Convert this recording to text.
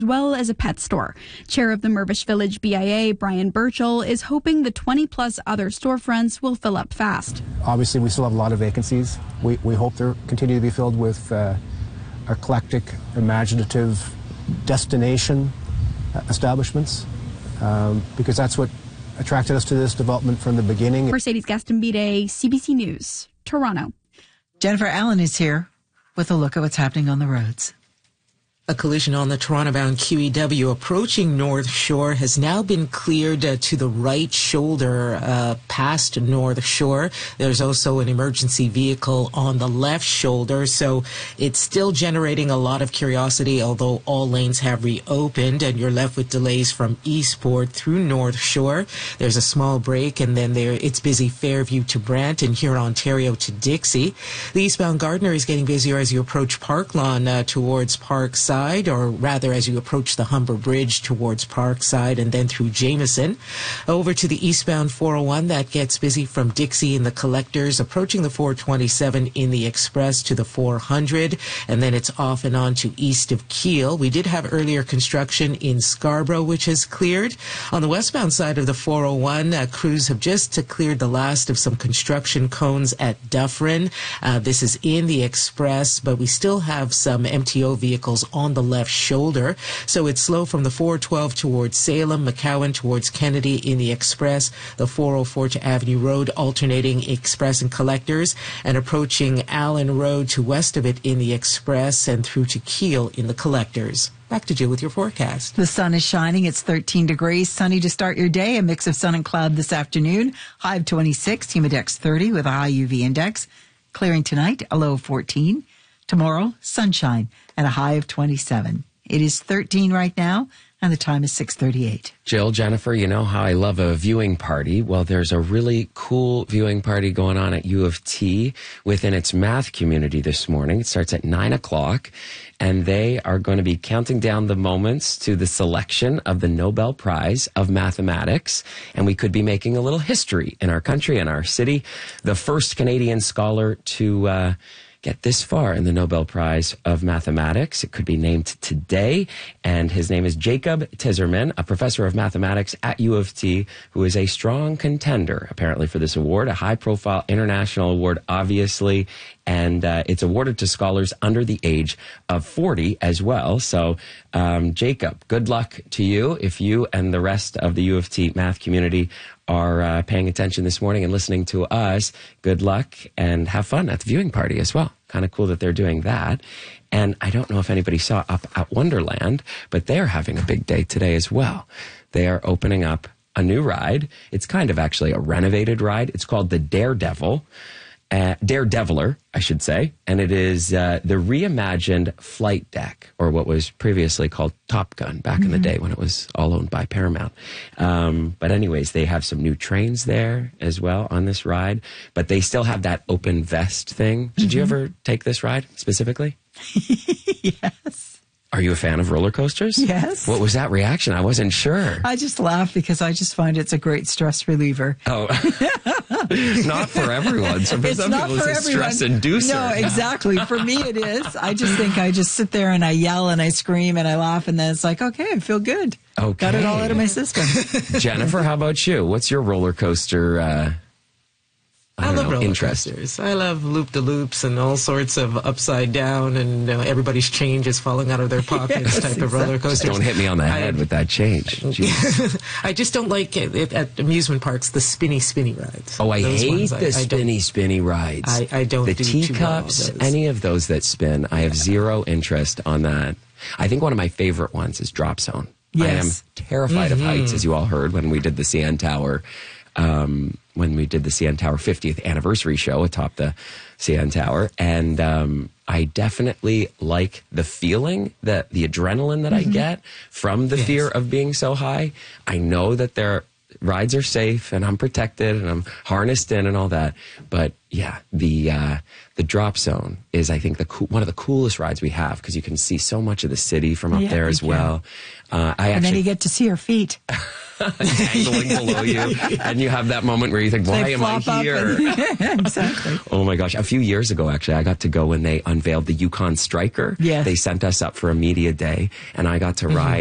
as well as a pet store. Chair of the Mirvish Village BIA, Brian Burchell, is hoping the 20-plus other storefronts will fill up fast. Obviously, we still have a lot of vacancies. We hope they'll continue to be filled with eclectic, imaginative destination establishments, because that's what attracted us to this development from the beginning. Mercedes Gaston-Bide, CBC News, Toronto. Jennifer Allen is here with a look at what's happening on the roads. A collision on the Toronto-bound QEW approaching North Shore has now been cleared to the right shoulder past North Shore. There's also an emergency vehicle on the left shoulder, so it's still generating a lot of curiosity, although all lanes have reopened, and you're left with delays from Eastport through North Shore. There's a small break, and then it's busy Fairview to Brant and here in Ontario to Dixie. The eastbound Gardiner is getting busier as you approach Parklawn towards Parkside, or rather as you approach the Humber Bridge towards Parkside and then through Jameson. Over to the eastbound 401, that gets busy from Dixie in the Collectors, approaching the 427 in the Express to the 400, and then it's off and on to east of Keele. We did have earlier construction in Scarborough, which has cleared. On the westbound side of the 401, crews have just cleared the last of some construction cones at Dufferin. This is in the Express, but we still have some MTO vehicles on the left shoulder. So it's slow from the 412 towards Salem, McCowan towards Kennedy in the Express, the 404 to Avenue Road alternating Express and Collectors, and approaching Allen Road to west of it in the Express and through to Keele in the Collectors. Back to Jill with your forecast. The sun is shining. It's 13 degrees. Sunny to start your day. A mix of sun and cloud this afternoon. High of 26, humidex 30 with a high UV index. Clearing tonight, a low of 14. Tomorrow, sunshine and a high of 27. It is 13 right now, and the time is 6:38. Jill, Jennifer, you know how I love a viewing party. Well, there's a really cool viewing party going on at U of T within its math community this morning. It starts at 9 o'clock, and they are going to be counting down the moments to the selection of the Nobel Prize of Mathematics. And we could be making a little history in our country and our city. The first Canadian scholar to get this far in the Nobel Prize of Mathematics. It could be named today, and his name is Jacob Tiserman, a professor of mathematics at U of T, who is a strong contender, apparently, for this award, a high-profile international award, obviously, and it's awarded to scholars under the age of 40 as well. So, Jacob, good luck to you if you and the rest of the U of T math community are paying attention this morning and listening to us. Good luck and have fun at the viewing party as well. Kind of cool that they're doing that. And I don't know if anybody saw up at Wonderland, but they're having a big day today as well. They are opening up a new ride. It's kind of actually a renovated ride. It's called the Daredevil. Daredeviler, I should say, and it is the reimagined flight deck, or what was previously called Top Gun back in the day when it was all owned by Paramount. But anyways, they have some new trains there as well on this ride, but they still have that open vest thing. Did you ever take this ride specifically? Yes. Are you a fan of roller coasters? Yes. What was that reaction? I wasn't sure. I just laugh because I just find it's a great stress reliever. Oh, not for everyone. Some It's not people for it's a everyone. stress inducer. No, exactly. For me, it is. I just think I just sit there and I yell and I scream and I laugh, and then it's like, okay, I feel good. Okay. Got it all out of my system. Jennifer, how about you? What's your roller coaster I love roller interest? coasters. I love loop-de-loops and all sorts of upside down and everybody's change is falling out of their pockets type of roller coasters. Don't hit me on the head with that change. Jeez. I just don't like it at amusement parks, the spinny rides. Oh, I Those hate ones, the spinny rides. I don't the do too well teacups, with those. any of those that spin. I have zero interest on that. I think one of my favorite ones is Drop Zone. Yes. I am terrified of heights, as you all heard when we did the CN Tower. When we did the CN Tower 50th anniversary show atop the CN Tower. And I definitely like the feeling, the adrenaline that I get from the fear of being so high. I know that rides are safe and I'm protected and I'm harnessed in and all that. But yeah, the drop zone is, I think, one of the coolest rides we have because you can see so much of the city from up there as well. And then you get to see your feet. Dangling below you, and you have that moment where you think, why am I here? Exactly. Oh my gosh. A few years ago, actually, I got to go when they unveiled the Yukon Striker. Yes. They sent us up for a media day, and I got to ride